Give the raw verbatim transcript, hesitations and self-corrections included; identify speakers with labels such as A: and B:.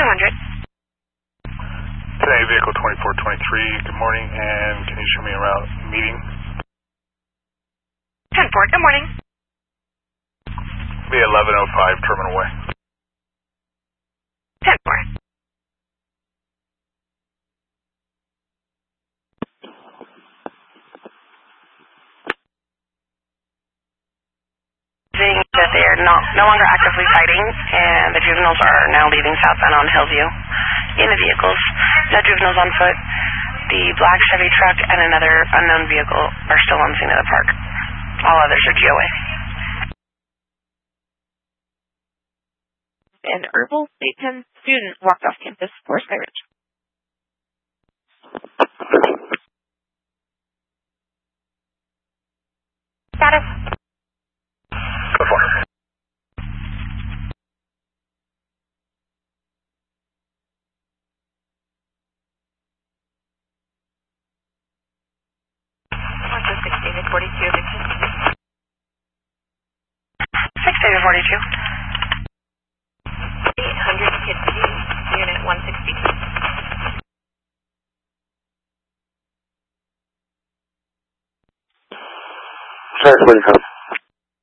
A: two hundred.
B: Today, vehicle twenty-four twenty-three, good morning, and can you show me around meeting?
A: ten four, good morning.
B: Be eleven oh five Terminal Way.
A: ten four. That they are not, no longer actively fighting, and the juveniles are now leaving southbound on Hillview in the vehicles. No juveniles on foot. The black Chevy truck and another unknown vehicle are still on the scene of the park. All others are G O A.
C: An Herbal State ten student walked off campus for Skyridge.
A: Status.
B: Go for it.
A: six David forty-two. six David forty-two. eight hundred Kid C, unit one sixty-two.
D: Sorry, forty-five.